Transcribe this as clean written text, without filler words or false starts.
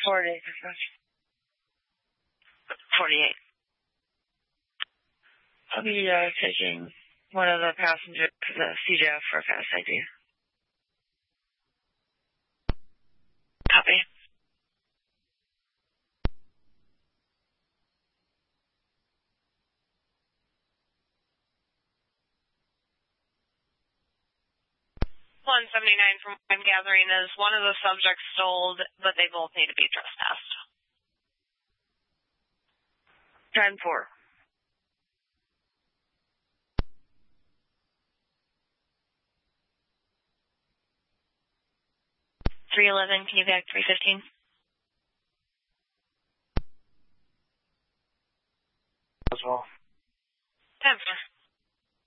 48. 48. I'll be taking one of the passengers to the CJF for fast ID. Copy. $179 from what I'm gathering is one of the subjects sold, but they both need to be trespassed. 10-4. $311, can you back $315? As well. 10-4.